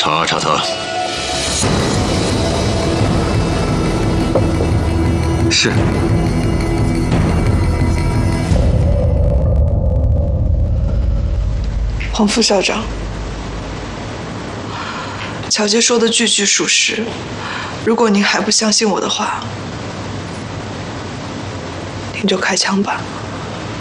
查查他。 是。 黄副校长，乔杰说的句句属实。如果您还不相信我的话，您就开枪吧。